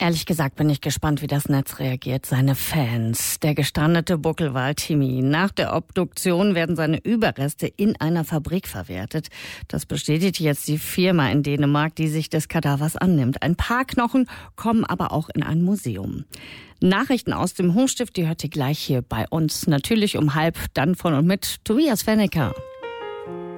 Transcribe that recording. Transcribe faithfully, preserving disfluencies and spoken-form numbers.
Ehrlich gesagt bin ich gespannt, wie das Netz reagiert. Seine Fans. Der gestrandete Buckelwal Timmy. Nach der Obduktion werden seine Überreste in einer Fabrik verwertet. Das bestätigt jetzt die Firma in Dänemark, die sich des Kadavers annimmt. Ein paar Knochen kommen aber auch in ein Museum. Nachrichten aus dem Hochstift, die hört ihr gleich hier bei uns. Natürlich um halb, dann von und mit Tobias Fennecker.